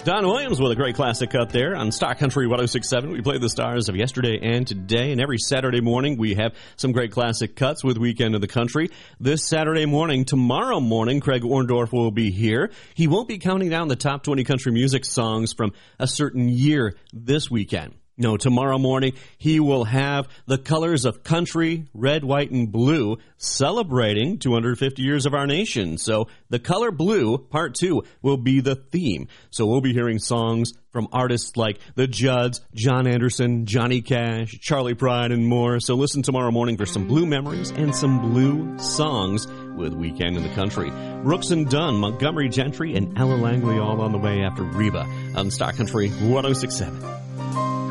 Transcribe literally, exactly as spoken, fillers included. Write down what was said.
Don Williams with a great classic cut there on Stock Country one oh six point seven. We play the stars of yesterday and today, and every Saturday morning we have some great classic cuts with Weekend of the Country. This Saturday morning, tomorrow morning, Craig Orndorff will be here. He won't be counting down the top twenty country music songs from a certain year this weekend. No, tomorrow morning he will have the colors of country, red, white, and blue, celebrating two hundred fifty years of our nation. So the color blue, part two, will be the theme. So we'll be hearing songs from artists like the Judds, John Anderson, Johnny Cash, Charlie Pride, and more. So listen tomorrow morning for some blue memories and some blue songs with Weekend in the Country. Brooks and Dunn, Montgomery Gentry, and Ella Langley all on the way after Reba on Stock Country one oh six point seven.